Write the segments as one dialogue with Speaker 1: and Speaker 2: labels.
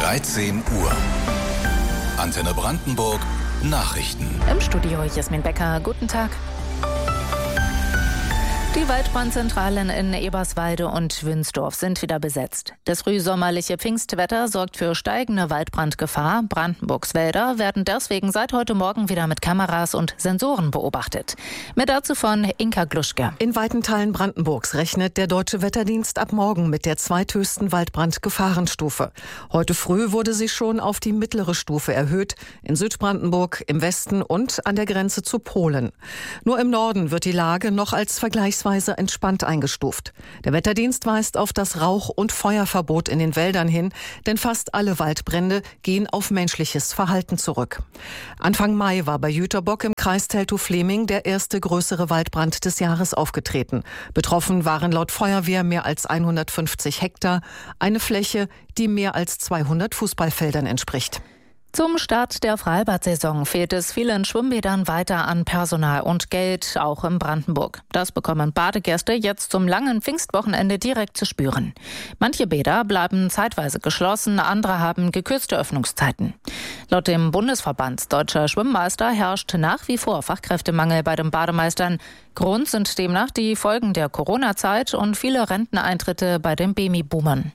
Speaker 1: 13 Uhr. Antenne Brandenburg Nachrichten.
Speaker 2: Im Studio Jasmin Becker. Guten Tag. Die Waldbrandzentralen in Eberswalde und Wünsdorf sind wieder besetzt. Das frühsommerliche Pfingstwetter sorgt für steigende Waldbrandgefahr. Brandenburgs Wälder werden deswegen seit heute Morgen wieder mit Kameras und Sensoren beobachtet. Mehr dazu von Inka Gluschke.
Speaker 3: In weiten Teilen Brandenburgs rechnet der Deutsche Wetterdienst ab morgen mit der zweithöchsten Waldbrandgefahrenstufe. Heute früh wurde sie schon auf die mittlere Stufe erhöht, in Südbrandenburg, im Westen und an der Grenze zu Polen. Nur im Norden wird die Lage noch als vergleichsweise entspannt eingestuft. Der Wetterdienst weist auf das Rauch- und Feuerverbot in den Wäldern hin, denn fast alle Waldbrände gehen auf menschliches Verhalten zurück. Anfang Mai war bei Jüterbock im Kreis Teltow-Fleming der erste größere Waldbrand des Jahres aufgetreten. Betroffen waren laut Feuerwehr mehr als 150 Hektar, eine Fläche, die mehr als 200 Fußballfeldern entspricht.
Speaker 2: Zum Start der Freibad-Saison fehlt es vielen Schwimmbädern weiter an Personal und Geld, auch in Brandenburg. Das bekommen Badegäste jetzt zum langen Pfingstwochenende direkt zu spüren. Manche Bäder bleiben zeitweise geschlossen, andere haben gekürzte Öffnungszeiten. Laut dem Bundesverband Deutscher Schwimmmeister herrscht nach wie vor Fachkräftemangel bei den Bademeistern. Grund sind demnach die Folgen der Corona-Zeit und viele Renteneintritte bei den Babyboomern.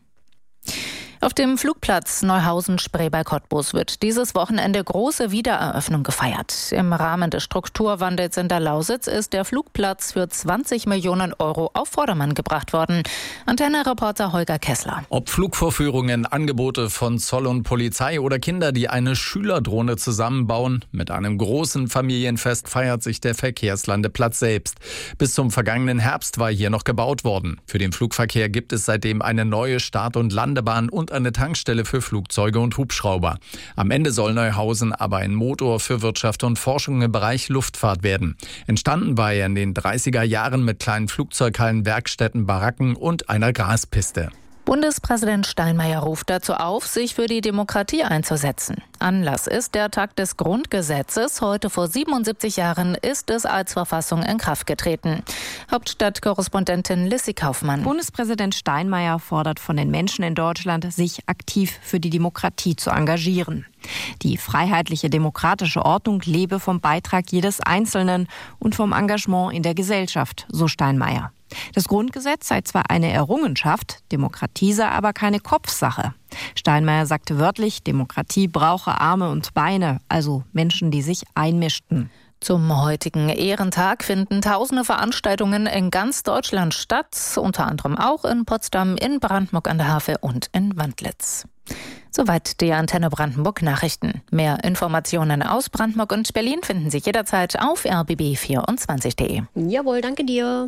Speaker 2: Auf dem Flugplatz Neuhausen-Spree bei Cottbus wird dieses Wochenende große Wiedereröffnung gefeiert. Im Rahmen des Strukturwandels in der Lausitz ist der Flugplatz für 20 Millionen Euro auf Vordermann gebracht worden. Antenne-Reporter Holger Kessler.
Speaker 4: Ob Flugvorführungen, Angebote von Zoll und Polizei oder Kinder, die eine Schülerdrohne zusammenbauen, mit einem großen Familienfest feiert sich der Verkehrslandeplatz selbst. Bis zum vergangenen Herbst war hier noch gebaut worden. Für den Flugverkehr gibt es seitdem eine neue Start- und Landebahn und eine Tankstelle für Flugzeuge und Hubschrauber. Am Ende soll Neuhausen aber ein Motor für Wirtschaft und Forschung im Bereich Luftfahrt werden. Entstanden war er in den 30er Jahren mit kleinen Flugzeughallen, Werkstätten, Baracken und einer Graspiste.
Speaker 2: Bundespräsident Steinmeier ruft dazu auf, sich für die Demokratie einzusetzen. Anlass ist der Tag des Grundgesetzes. Heute vor 77 Jahren ist es als Verfassung in Kraft getreten. Hauptstadtkorrespondentin Lissy Kaufmann.
Speaker 5: Bundespräsident Steinmeier fordert von den Menschen in Deutschland, sich aktiv für die Demokratie zu engagieren. Die freiheitliche demokratische Ordnung lebe vom Beitrag jedes Einzelnen und vom Engagement in der Gesellschaft, so Steinmeier. Das Grundgesetz sei zwar eine Errungenschaft, Demokratie sei aber keine Kopfsache. Steinmeier sagte wörtlich, Demokratie brauche Arme und Beine, also Menschen, die sich einmischten.
Speaker 2: Zum heutigen Ehrentag finden tausende Veranstaltungen in ganz Deutschland statt, unter anderem auch in Potsdam, in Brandenburg an der Havel und in Wandlitz. Soweit die Antenne Brandenburg Nachrichten. Mehr Informationen aus Brandenburg und Berlin finden Sie jederzeit auf rbb24.de.
Speaker 6: Jawohl, danke dir.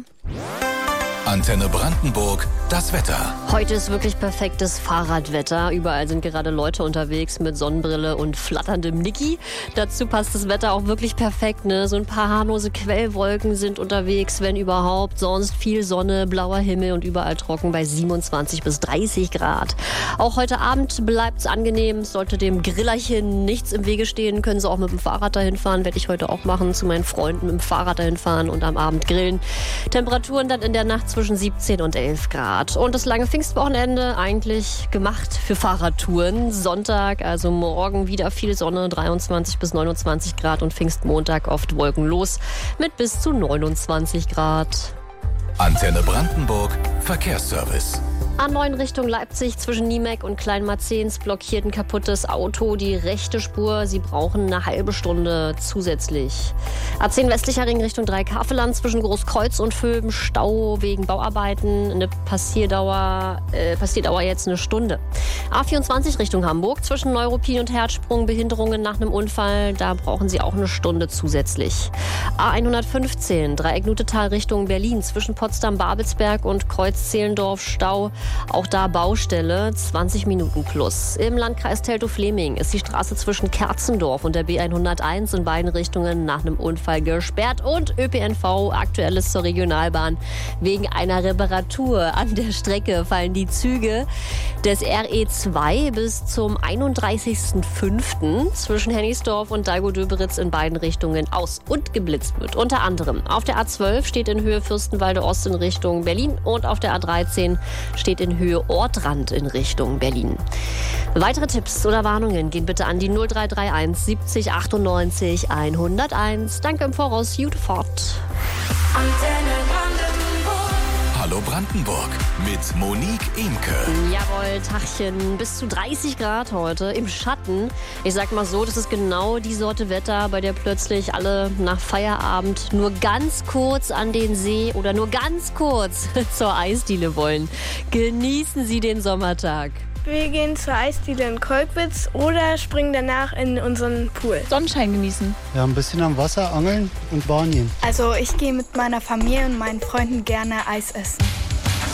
Speaker 1: Antenne Brandenburg, das Wetter.
Speaker 6: Heute ist wirklich perfektes Fahrradwetter. Überall sind gerade Leute unterwegs mit Sonnenbrille und flatterndem Niki. Dazu passt das Wetter auch wirklich perfekt, ne? So ein paar harmlose Quellwolken sind unterwegs, wenn überhaupt. Sonst viel Sonne, blauer Himmel und überall trocken bei 27 bis 30 Grad. Auch heute Abend bleibt es angenehm. Sollte dem Grillerchen nichts im Wege stehen, können Sie auch mit dem Fahrrad dahin fahren. Werde ich heute auch machen, zu meinen Freunden mit dem Fahrrad dahin fahren und am Abend grillen. Temperaturen dann in der Nacht zwischen 17 und 11 Grad. Und das lange Pfingstwochenende eigentlich gemacht für Fahrradtouren. Sonntag, also morgen wieder viel Sonne, 23 bis 29 Grad und Pfingstmontag oft wolkenlos mit bis zu 29 Grad.
Speaker 1: Antenne Brandenburg Verkehrsservice.
Speaker 6: A9 Richtung Leipzig zwischen Niemek und Kleinmarzens blockiert ein kaputtes Auto die rechte Spur. Sie brauchen eine halbe Stunde zusätzlich. A10 westlicher Ring Richtung Dreikafelland zwischen Großkreuz und Vöben Stau wegen Bauarbeiten. Eine Passierdauer jetzt eine Stunde. A24 Richtung Hamburg zwischen Neuruppin und Herzsprung Behinderungen nach einem Unfall. Da brauchen Sie auch eine Stunde zusätzlich. A115 Dreieck-Nutetal Richtung Berlin zwischen Potsdam-Babelsberg und Kreuz-Zehlendorf Stau. Auch da Baustelle, 20 Minuten plus. Im Landkreis Teltow-Fleming ist die Straße zwischen Kerzendorf und der B101 in beiden Richtungen nach einem Unfall gesperrt. Und ÖPNV, Aktuelles zur Regionalbahn. Wegen einer Reparatur an der Strecke fallen die Züge des RE2 bis zum 31.05. zwischen Hennigsdorf und Dahlgow-Döberitz in beiden Richtungen aus und geblitzt wird. Unter anderem auf der A12 steht in Höhe Fürstenwalde Ost in Richtung Berlin und auf der A13 steht steht in Höhe Ortrand in Richtung Berlin. Weitere Tipps oder Warnungen gehen bitte an die 0331 70 98 101. Danke im Voraus, gute Fahrt.
Speaker 1: Hallo Brandenburg mit Monique Imke.
Speaker 6: Jawohl, Tachchen, bis zu 30 Grad heute im Schatten. Ich sag mal so, das ist genau die Sorte Wetter, bei der plötzlich alle nach Feierabend nur ganz kurz an den See oder nur ganz kurz zur Eisdiele wollen. Genießen Sie den Sommertag.
Speaker 7: Wir gehen zur Eisdiele in Kolkwitz oder springen danach in unseren Pool.
Speaker 8: Sonnenschein genießen.
Speaker 9: Ja, ein bisschen am Wasser angeln und baden gehen.
Speaker 7: Also ich gehe mit meiner Familie und meinen Freunden gerne Eis essen.